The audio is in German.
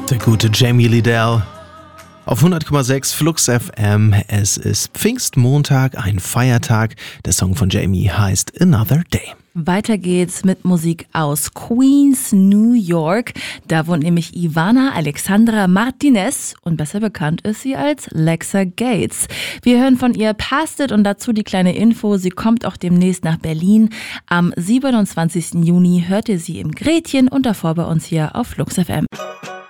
Der gute Jamie Liddell. Auf 100,6 Flux FM. Es ist Pfingstmontag, ein Feiertag. Der Song von Jamie heißt Another Day. Weiter geht's mit Musik aus Queens, New York. Da wohnt nämlich Ivana Alexandra Martinez und besser bekannt ist sie als Lexa Gates. Wir hören von ihr Past It und dazu die kleine Info, sie kommt auch demnächst nach Berlin. Am 27. Juni hört ihr sie im Gretchen und davor bei uns hier auf Flux FM.